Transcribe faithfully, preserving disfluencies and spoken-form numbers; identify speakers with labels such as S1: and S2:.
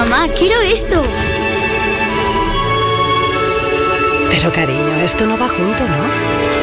S1: Mamá, quiero esto.
S2: Pero cariño, esto no va junto, ¿no?